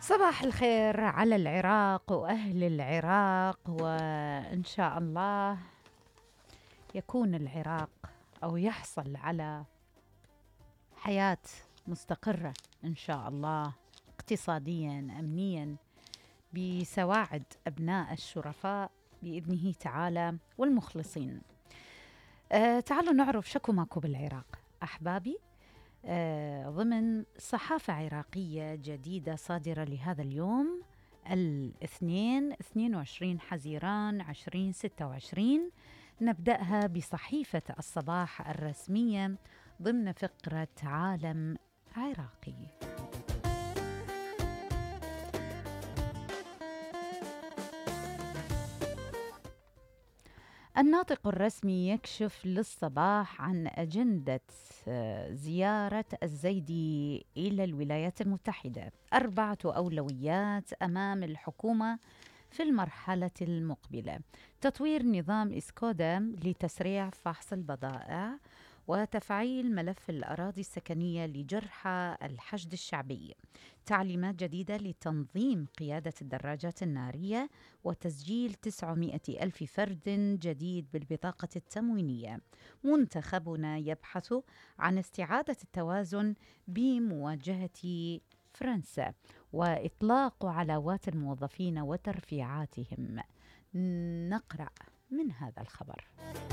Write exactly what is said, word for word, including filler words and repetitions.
صباح الخير على العراق وأهل العراق، وإن شاء الله يكون العراق أو يحصل على حياة مستقرة إن شاء الله، اقتصاديا أمنيا، بسواعد أبناء الشرفاء بإذنه تعالى والمخلصين. أه تعالوا نعرف شكو ماكو بالعراق أحبابي. آه، ضمن صحافة عراقية جديدة صادرة لهذا اليوم الاثنين اثنين وعشرين حزيران عشرين ستة وعشرين. نبدأها بصحيفة الصباح الرسمية ضمن فقرة عالم عراقي. الناطق الرسمي يكشف للصباح عن أجندة زيارة الزيدي إلى الولايات المتحدة، أربعة أولويات أمام الحكومة في المرحلة المقبلة: تطوير نظام إسكودا لتسريع فحص البضائع، وتفعيل ملف الأراضي السكنية لجرحى الحشد الشعبي، تعليمات جديدة لتنظيم قيادة الدراجات النارية، وتسجيل تسعمائة ألف فرد جديد بالبطاقة التموينية. منتخبنا يبحث عن استعادة التوازن بمواجهة فرنسا، وإطلاق علاوات الموظفين وترفيعاتهم. نقرأ من هذا الخبر.